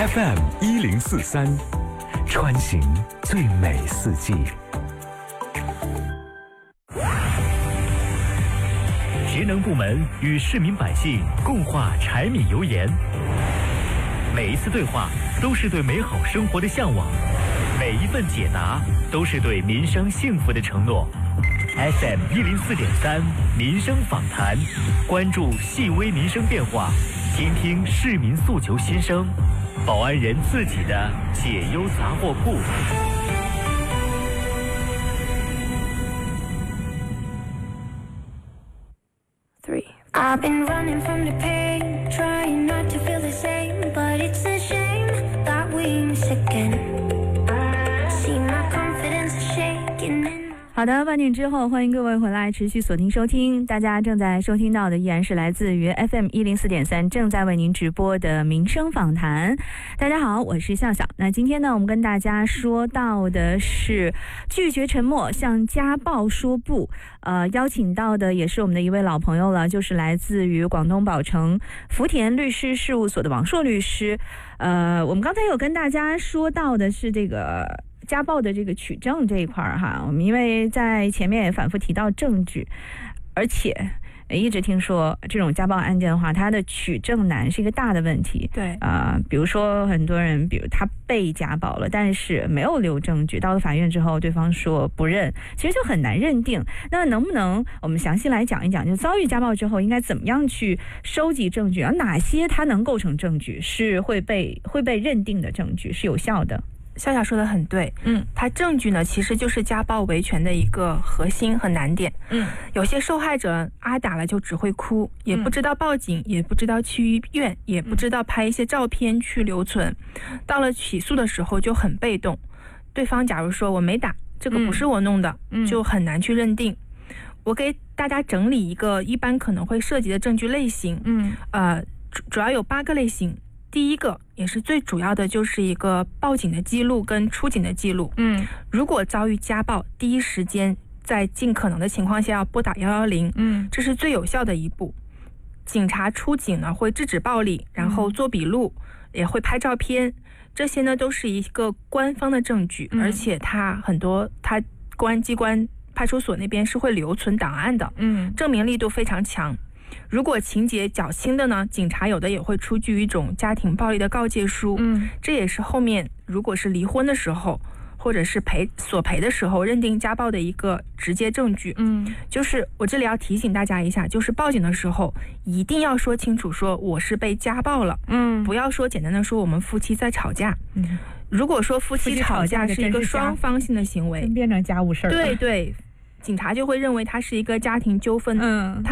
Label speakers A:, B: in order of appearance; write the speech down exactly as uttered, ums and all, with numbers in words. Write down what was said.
A: F M 一零四三，穿行最美四季。
B: 职能部门与市民百姓共话柴米油盐，每一次对话都是对美好生活的向往，每一份解答都是对民生幸福的承诺。F M 一零四点三民生访谈，关注细微民生变化，倾听市民诉求心声，保安人自己的解忧杂货铺。
C: I've been running from the pain, trying not to feel the same, but it's a shame that we miss again. See my confidence shaking.
D: 好的，半点之后，欢迎各位回来，持续锁定收听。大家正在收听到的依然是来自于 F M 一零四点三正在为您直播的民生访谈。大家好，我是笑笑。那今天呢，我们跟大家说到的是拒绝沉默，向家暴说不。呃，邀请到的也是我们的一位老朋友了，就是来自于广东宝城福田律师事务所的王硕律师。呃，我们刚才有跟大家说到的是这个家暴的这个取证这一块儿哈，我们因为在前面也反复提到证据，而且一直听说这种家暴案件的话，它的取证难是一个大的问题。
E: 对
D: 啊、呃，比如说很多人，比如他被家暴了，但是没有留证据，到了法院之后，对方说不认，其实就很难认定。那能不能我们详细来讲一讲，就遭遇家暴之后应该怎么样去收集证据，然后哪些它能构成证据，是会被会被认定的证据，是有效的？
E: 笑笑说的很对，
D: 嗯，
E: 它证据呢其实就是家暴维权的一个核心和难点。
D: 嗯，
E: 有些受害者挨打了就只会哭，也不知道报警，也不知道去医院，也不知道拍一些照片去留存，到了起诉的时候就很被动。对方假如说我没打，这个不是我弄的，
D: 嗯、
E: 就很难去认定。我给大家整理一个一般可能会涉及的证据类型，
D: 嗯，
E: 呃，主主要有八个类型。第一个也是最主要的，就是一个报警的记录跟出警的记录。
D: 嗯，
E: 如果遭遇家暴，第一时间在尽可能的情况下要拨打一一零，
D: 嗯，
E: 这是最有效的一步。警察出警呢会制止暴力，然后做笔录，嗯、也会拍照片，这些呢都是一个官方的证据，嗯、而且它很多它公安机关派出所那边是会留存档案的，
D: 嗯，
E: 证明力度非常强。如果情节较轻的呢，警察有的也会出具一种家庭暴力的告诫书，
D: 嗯，
E: 这也是后面如果是离婚的时候，或者是赔索赔的时候认定家暴的一个直接证据。
D: 嗯，
E: 就是我这里要提醒大家一下，就是报警的时候一定要说清楚，说我是被家暴了，
D: 嗯，
E: 不要说简单的说我们夫妻在吵架。
D: 嗯，
E: 如果说夫妻吵架是一个双方性的行为，
D: 变成家务事儿了，
E: 对对，警察就会认为它是一个家庭纠纷。
D: 嗯。